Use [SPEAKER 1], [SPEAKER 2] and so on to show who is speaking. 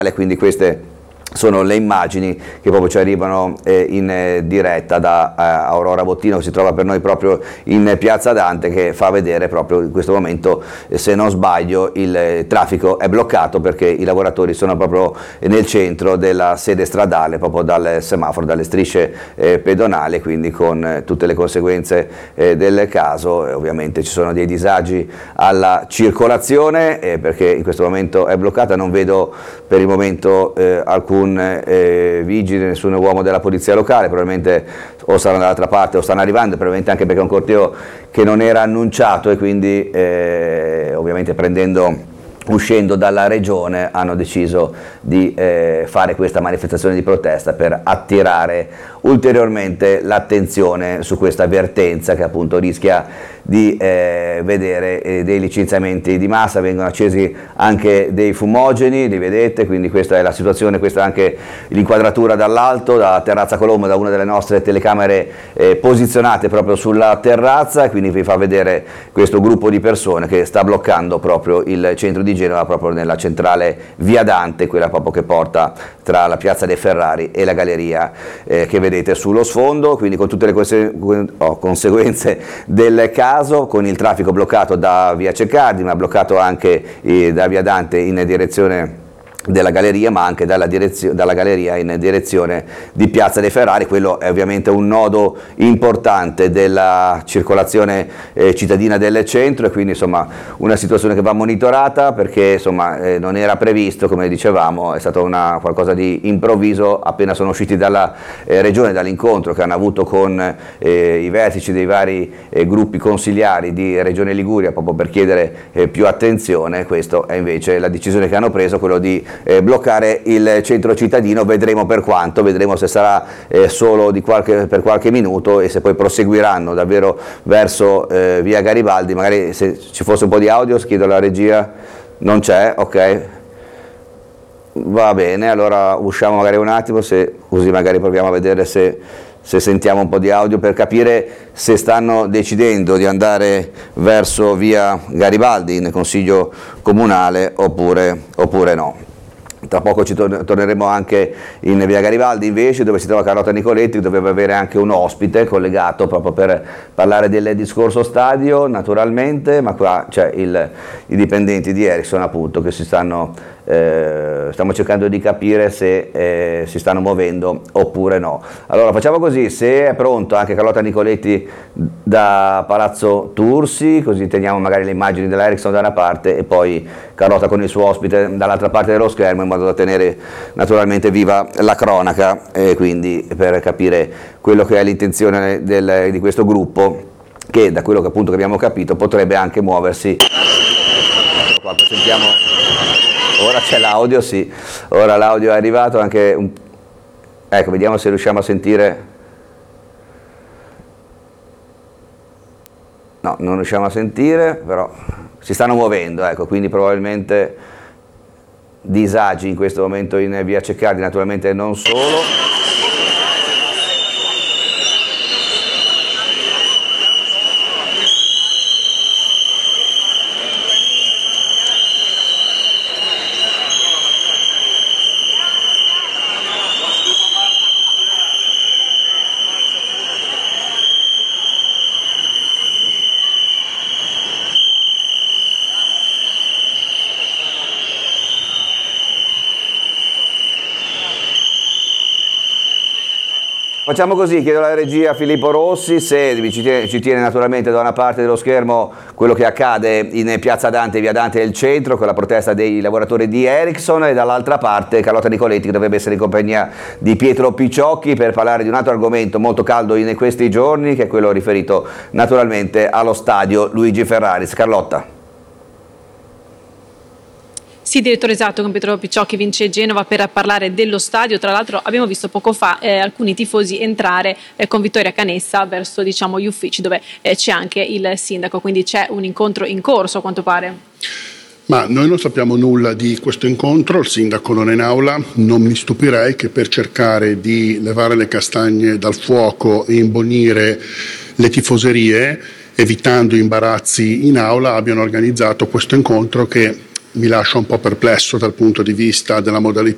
[SPEAKER 1] quindi queste sono le immagini che proprio ci arrivano in diretta da Aurora Bottino, che si trova per noi proprio in Piazza Dante, che fa vedere proprio in questo momento, se non sbaglio, il traffico è bloccato perché i lavoratori sono proprio nel centro della sede stradale, proprio dal semaforo, dalle strisce pedonali, quindi con tutte le conseguenze del caso. Ovviamente ci sono dei disagi alla circolazione perché in questo momento è bloccata, non vedo per il momento alcun vigile, nessun uomo della polizia locale, probabilmente o saranno dall'altra parte o stanno arrivando, probabilmente anche perché è un corteo che non era annunciato e quindi ovviamente uscendo dalla regione hanno deciso di fare questa manifestazione di protesta per attirare ulteriormente l'attenzione su questa vertenza che appunto rischia di vedere dei licenziamenti di massa. Vengono accesi anche dei fumogeni, li vedete, quindi questa è la situazione, questa è anche l'inquadratura dall'alto, da Terrazza Colombo, da una delle nostre telecamere posizionate proprio sulla terrazza, e quindi vi fa vedere questo gruppo di persone che sta bloccando proprio il centro di Genova, proprio nella centrale Via Dante, quella proprio che porta tra la Piazza dei Ferrari e la galleria che vedete sullo sfondo, quindi con tutte le conseguenze del caso, con il traffico bloccato da Via Ceccardi, ma bloccato anche da Via Dante in direzione della galleria, ma anche dalla galleria in direzione di Piazza dei Ferrari. Quello è ovviamente un nodo importante della circolazione cittadina del centro, e quindi insomma una situazione che va monitorata perché insomma non era previsto, come dicevamo, è stato qualcosa di improvviso appena sono usciti dalla regione, dall'incontro che hanno avuto con i vertici dei vari gruppi consigliari di Regione Liguria proprio per chiedere più attenzione. Questa è invece la decisione che hanno preso, quello di bloccare il centro cittadino. Vedremo per quanto, vedremo se sarà solo per qualche minuto e se poi proseguiranno davvero verso via Garibaldi. Magari se ci fosse un po' di audio, chiedo alla regia. Non c'è, ok, va bene, allora usciamo magari un attimo, così magari proviamo a vedere se sentiamo un po' di audio per capire se stanno decidendo di andare verso via Garibaldi in Consiglio Comunale oppure no. Tra poco ci torneremo anche in via Garibaldi invece, dove si trova Carlotta Nicoletti, che doveva avere anche un ospite collegato proprio per parlare del discorso stadio naturalmente, ma qua c'è i dipendenti di Ericsson appunto che stiamo cercando di capire se si stanno muovendo oppure no. Allora facciamo così, se è pronto anche Carlotta Nicoletti da Palazzo Tursi, così teniamo magari le immagini della Ericsson da una parte e poi Carlotta con il suo ospite dall'altra parte dello schermo, in modo da tenere naturalmente viva la cronaca, quindi per capire quello che è l'intenzione di questo gruppo, che da quello che appunto che abbiamo capito potrebbe anche muoversi. Sentiamo, ora c'è l'audio, sì, ora l'audio è arrivato anche, ecco, vediamo se riusciamo a sentire. No, non riusciamo a sentire, però si stanno muovendo, ecco, quindi probabilmente disagi in questo momento in via Ceccardi, naturalmente non solo. Facciamo così, chiedo alla regia Filippo Rossi se ci tiene naturalmente da una parte dello schermo quello che accade in Piazza Dante, via Dante del centro, con la protesta dei lavoratori di Ericsson, e dall'altra parte Carlotta Nicoletti, che dovrebbe essere in compagnia di Pietro Picciocchi per parlare di un altro argomento molto caldo in questi giorni, che è quello riferito naturalmente allo stadio Luigi Ferraris. Carlotta.
[SPEAKER 2] Sì, direttore, esatto, con Pietro Picciocchi vince Genova per parlare dello stadio. Tra l'altro abbiamo visto poco fa alcuni tifosi entrare con Vittoria Canessa verso gli uffici dove c'è anche il sindaco, quindi c'è un incontro in corso a quanto pare.
[SPEAKER 3] Ma noi non sappiamo nulla di questo incontro, il sindaco non è in aula, non mi stupirei che per cercare di levare le castagne dal fuoco e imbonire le tifoserie, evitando imbarazzi in aula, abbiano organizzato questo incontro che mi lascia un po' perplesso dal punto di vista della modalità